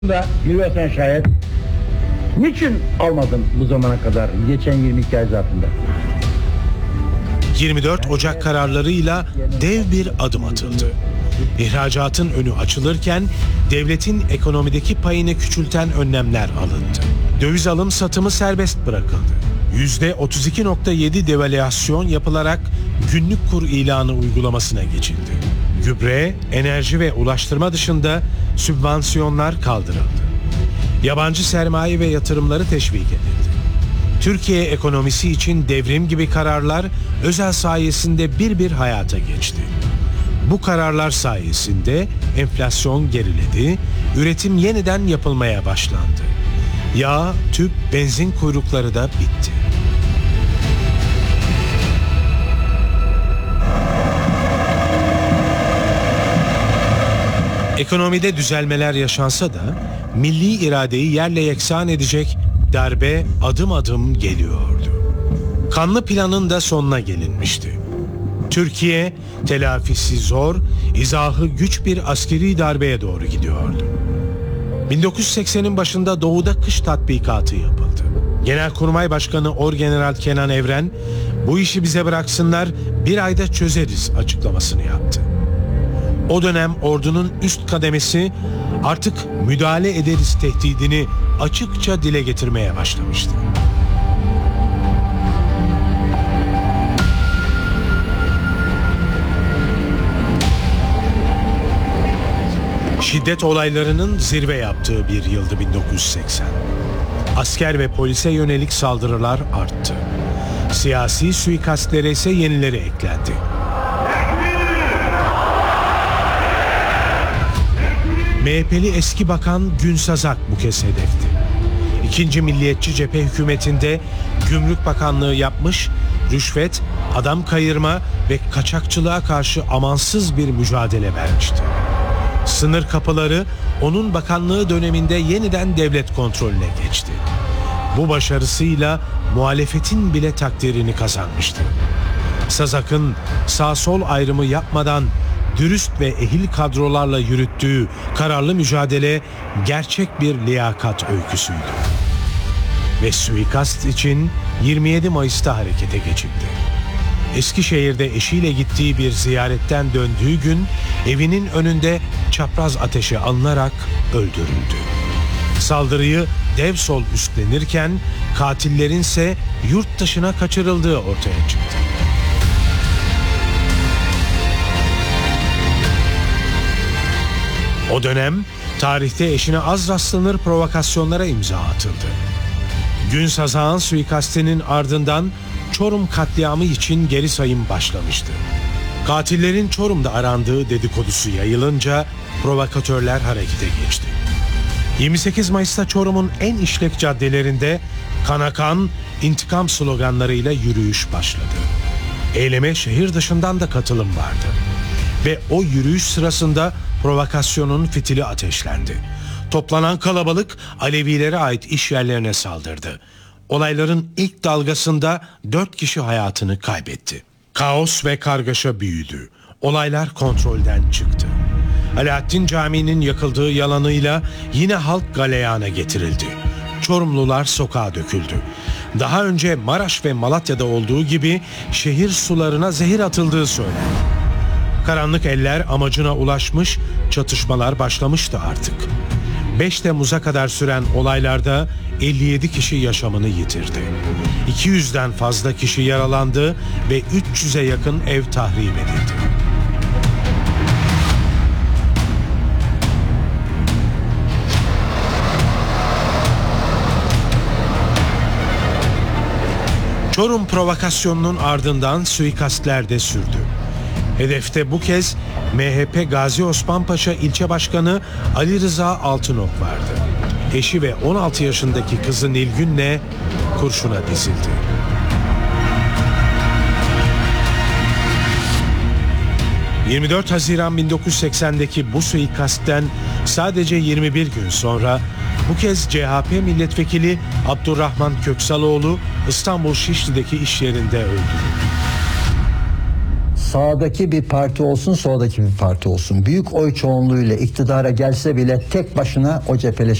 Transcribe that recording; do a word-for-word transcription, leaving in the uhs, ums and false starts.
da biliyorsan şayet niçin almadın bu zamana kadar geçen yirmi iki ay zarfında? yirmi dört Ocak kararlarıyla dev bir adım atıldı. İhracatın önü açılırken devletin ekonomideki payını küçülten önlemler alındı. Döviz alım satımı serbest bırakıldı. yüzde otuz iki nokta yedi devalüasyon yapılarak günlük kur ilanı uygulamasına geçildi. Gübre, enerji ve ulaştırma dışında sübvansiyonlar kaldırıldı. Yabancı sermaye ve yatırımları teşvik edildi. Türkiye ekonomisi için devrim gibi kararlar Özel sayesinde bir bir hayata geçti. Bu kararlar sayesinde enflasyon geriledi, üretim yeniden yapılmaya başlandı. Yağ, tüp, benzin kuyrukları da bitti. Ekonomide düzelmeler yaşansa da milli iradeyi yerle yeksan edecek darbe adım adım geliyordu. Kanlı planın da sonuna gelinmişti. Türkiye telafisi zor, izahı güç bir askeri darbeye doğru gidiyordu. bin dokuz yüz seksenin başında Doğu'da kış tatbikatı yapıldı. Genelkurmay Başkanı Orgeneral Kenan Evren, bu işi bize bıraksınlar, bir ayda çözeriz açıklamasını yaptı. O dönem ordunun üst kademesi artık müdahale ederiz tehdidini açıkça dile getirmeye başlamıştı. Şiddet olaylarının zirve yaptığı bir yıldı bin dokuz yüz seksen. Asker ve polise yönelik saldırılar arttı. Siyasi suikastlere ise yenileri eklendi. M H P'li eski bakan Gün Sazak bu kez hedefti. İkinci Milliyetçi Cephe hükümetinde Gümrük Bakanlığı yapmış, rüşvet, adam kayırma ve kaçakçılığa karşı amansız bir mücadele vermişti. Sınır kapıları onun bakanlığı döneminde yeniden devlet kontrolüne geçti. Bu başarısıyla muhalefetin bile takdirini kazanmıştı. Sazak'ın sağ-sol ayrımı yapmadan dürüst ve ehil kadrolarla yürüttüğü kararlı mücadele gerçek bir liyakat öyküsüydü. Ve suikast için yirmi yedi Mayıs'ta harekete geçildi. Eskişehir'de eşiyle gittiği bir ziyaretten döndüğü gün evinin önünde çapraz ateşe alınarak öldürüldü. Saldırıyı Dev Sol üstlenirken katillerin ise yurt dışına kaçırıldığı ortaya çıktı. O dönem tarihte eşine az rastlanır provokasyonlara imza atıldı. Gün Sazak'ın suikastinin ardından Çorum katliamı için geri sayım başlamıştı. Katillerin Çorum'da arandığı dedikodusu yayılınca provokatörler harekete geçti. yirmi sekiz Mayıs'ta Çorum'un en işlek caddelerinde "Kana kan, intikam" sloganlarıyla yürüyüş başladı. Eyleme şehir dışından da katılım vardı. Ve o yürüyüş sırasında provokasyonun fitili ateşlendi. Toplanan kalabalık Alevilere ait iş yerlerine saldırdı. Olayların ilk dalgasında dört kişi hayatını kaybetti. Kaos ve kargaşa büyüdü. Olaylar kontrolden çıktı. Alaaddin Camii'nin yakıldığı yalanıyla yine halk galeyana getirildi. Çorumlular sokağa döküldü. Daha önce Maraş ve Malatya'da olduğu gibi şehir sularına zehir atıldığı söylendi. Karanlık eller amacına ulaşmış, çatışmalar başlamıştı artık. beş Temmuz'a kadar süren olaylarda elli yedi kişi yaşamını yitirdi. iki yüzden fazla kişi yaralandı ve üç yüze yakın ev tahrip edildi. Çorum provokasyonunun ardından suikastler de sürdü. Hedefte bu kez M H P Gazi Osman Paşa ilçe başkanı Ali Rıza Altınok vardı. Eşi ve on altı yaşındaki kızı Nilgün'le kurşuna dizildi. yirmi dört Haziran bin dokuz yüz seksendeki bu suikastten sadece yirmi bir gün sonra bu kez C H P milletvekili Abdurrahman Köksaloğlu İstanbul Şişli'deki iş yerinde öldürüldü. sağdaki bir parti olsun, soldaki bir parti olsun, büyük oy çoğunluğuyla iktidara gelse bile tek başına o cepheleşmeyi